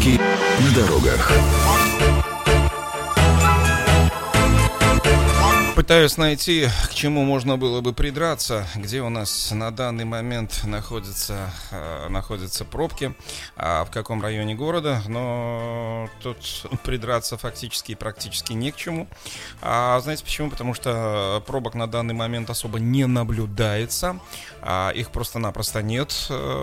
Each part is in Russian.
Пробки на дорогах. Пытаюсь найти, к чему можно было бы придраться, где у нас на данный момент находятся пробки, в каком районе города, но тут придраться фактически и практически не к чему. Знаете почему? Потому что пробок на данный момент особо не наблюдается, их просто-напросто нет.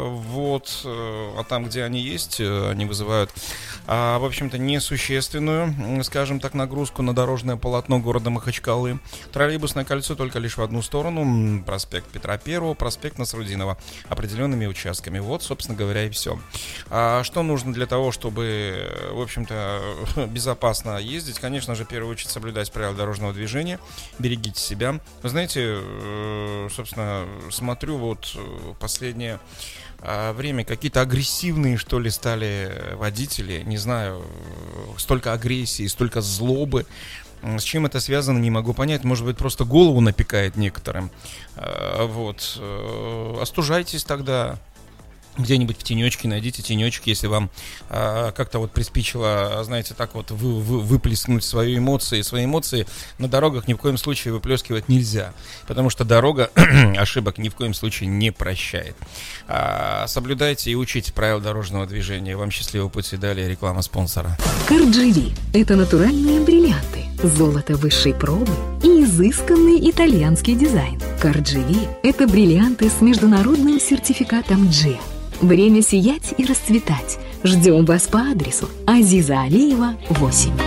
А там, где они есть, они вызывают, в общем-то, несущественную, скажем так, нагрузку на дорожное полотно города Махачкалы. Троллейбусное кольцо только лишь в одну сторону, проспект Петра Первого, проспект Насрудинова, определенными участками. Вот, собственно говоря, и все. Что нужно для того, чтобы, в общем-то, безопасно ездить? Конечно же, в первую очередь соблюдать правила дорожного движения, берегите себя. Вы знаете, собственно, смотрю вот последнее время какие-то агрессивные, что ли, стали водители. Не знаю, столько агрессии, столько злобы. С чем это связано, не могу понять. Может быть, просто голову напекает некоторым. Остужайтесь тогда. Где-нибудь в тенечке, найдите тенечек, если вам как-то вот приспичило, знаете, так вот выплеснуть свои эмоции на дорогах ни в коем случае выплескивать нельзя, потому что дорога ошибок ни в коем случае не прощает. Соблюдайте и учите правила дорожного движения. Вам счастливого пути. Далее реклама спонсора. Кардживи – это натуральные бриллианты, золото высшей пробы и изысканный итальянский дизайн. Кардживи – это бриллианты с международным сертификатом G. Время сиять и расцветать. Ждем вас по адресу Азиза Алиева, 8.